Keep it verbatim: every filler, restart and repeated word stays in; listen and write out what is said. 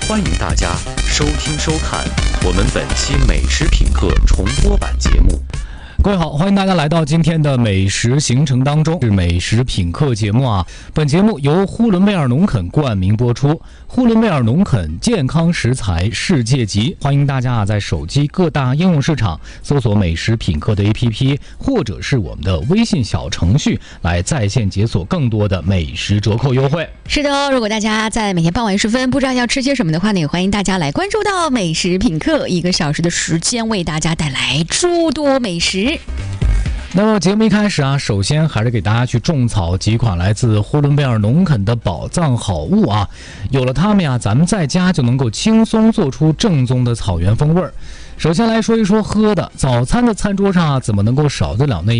欢迎大家收听收看我们本期美食品课重播版节目。 各位好，欢迎大家来到今天的美食行程当中，是美食品课节目啊。本节目由呼伦贝尔农垦冠名播出，呼伦贝尔农垦健康食材世界级，欢迎大家啊在手机各大应用市场搜索美食品课的 A P P， 或者是我们的微信小程序来在线解锁更多的美食折扣优惠。 是的，如果大家在每天傍晚时分不知道要吃些什么的话呢，也欢迎大家来关注到美食品课，一个小时的时间为大家带来诸多美食。 那么节目一开始啊，首先还是给大家去种草几款来自呼伦贝尔农垦的宝藏好物啊，有了它们呀，咱们在家就能够轻松做出正宗的草原风味儿。首先来说一说喝的，早餐的餐桌上啊，怎么能够少得了那